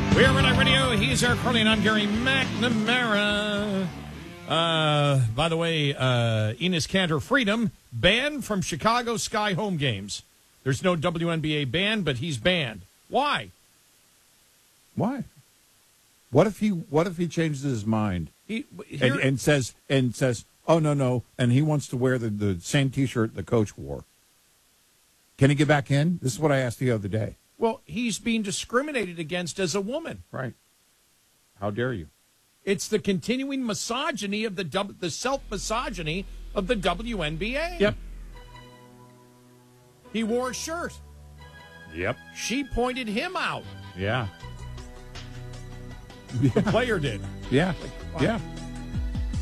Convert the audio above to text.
We are Red Eye Radio. He's Eric Carly, and I'm Gary McNamara. By the way, Enes Kanter Freedom banned from Chicago Sky home games. There's no WNBA ban, but he's banned. Why? Why? What if he changes his mind and says, oh no, and he wants to wear the same T-shirt the coach wore? Can he get back in? This is what I asked the other day. Well, he's being discriminated against as a woman. Right. How dare you? It's the continuing misogyny of the self-misogyny of the WNBA. Yep. He wore a shirt. Yep. She pointed him out. Yeah. The player did. Yeah. Wow. Yeah.